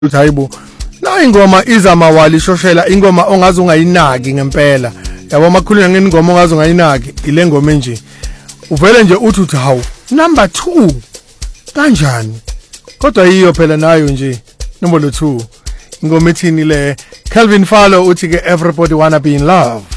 uthi hayibo na ingoma izamawali shoshela ingoma ongaze ungayinaki ngempela yabo makhulula ngengoma ongaze ungayinaki ile ngoma nje uvele nje uthi hawu number 2 kanjani kodwa yiyo phela nayo nje number 2 ingoma ethini le Calvin Fallo uthi ke everybody wanna be in love.